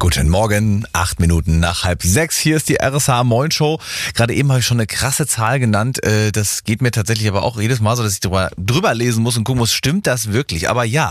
Guten Morgen, 8 Minuten nach 5:30. Hier ist die RSH Moin Show. Gerade eben habe ich schon eine krasse Zahl genannt. Das geht mir tatsächlich aber auch jedes Mal so, dass ich drüber lesen muss und gucken muss, stimmt das wirklich? Aber ja,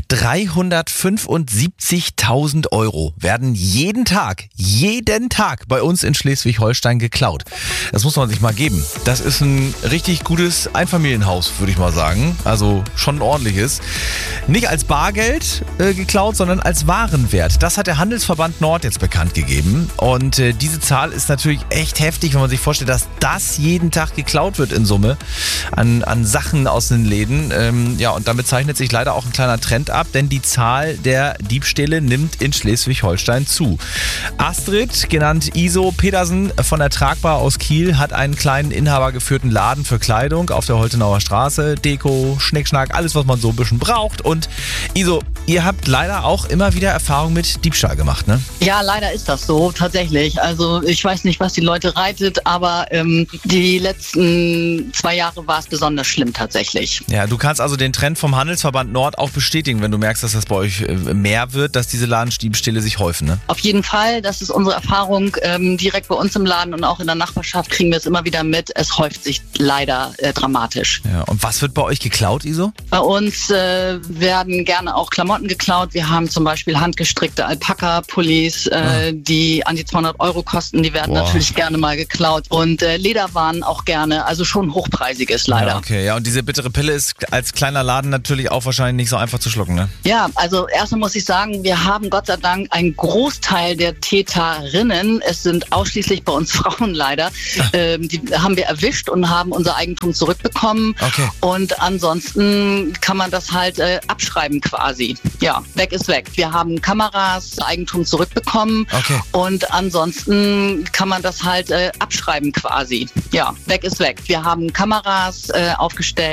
375.000 Euro werden jeden Tag bei uns in Schleswig-Holstein geklaut. Das muss man sich mal geben. Das ist ein richtig gutes Einfamilienhaus, würde ich mal sagen. Also schon ein ordentliches. Nicht als Bargeld geklaut, sondern als Warenwert. Das hat der Handelsverband Nord jetzt bekannt gegeben. Und diese Zahl ist natürlich echt heftig, wenn man sich vorstellt, dass das jeden Tag geklaut wird in Summe an Sachen aus den Läden. Und damit zeichnet sich leider auch ein kleiner Trend ab, denn die Zahl der Diebstähle nimmt in Schleswig-Holstein zu. Astrid, genannt Iso Pedersen von der Tragbar aus Kiel, hat einen kleinen inhabergeführten Laden für Kleidung auf der Holtenauer Straße. Deko, Schnickschnack, alles, was man so ein bisschen braucht. Und Iso, ihr habt leider auch immer wieder Erfahrung mit Diebstahl gemacht, ne? Ja, leider ist das so, tatsächlich. Also ich weiß nicht, was die Leute reitet, aber die letzten 2 Jahre war es besonders schlimm tatsächlich. Ja, du kannst also den Trend vom Handelsverband Nord auch bestätigen, wenn du merkst, dass das bei euch mehr wird, dass diese Ladendiebstähle sich häufen, ne? Auf jeden Fall, das ist unsere Erfahrung. Direkt bei uns im Laden und auch in der Nachbarschaft kriegen wir es immer wieder mit. Es häuft sich leider dramatisch. Ja, und was wird bei euch geklaut, Iso? Bei uns werden gerne auch Klamotten geklaut. Wir haben zum Beispiel handgestrickte Alpaka-Pullis, die an die 200 Euro kosten. Die werden natürlich gerne mal geklaut. Und Lederwaren auch gerne. Also schon hochpreisiges leider. Ja, okay. Ja, und diese bittere Pille ist als kleiner Laden natürlich auch wahrscheinlich nicht so einfach zu schlucken, ne? Ja, also erstmal muss ich sagen, wir haben Gott sei Dank einen Großteil der Täterinnen. Es sind ausschließlich bei uns Frauen leider. Die haben wir erwischt und haben unser Eigentum zurückbekommen. Okay. Und ansonsten kann man das halt abschreiben quasi. Ja, weg ist weg. Wir haben Kameras, Eigentum zurückbekommen. Okay. Und ansonsten kann man das halt abschreiben quasi. Ja, weg ist weg. Wir haben Kameras aufgestellt.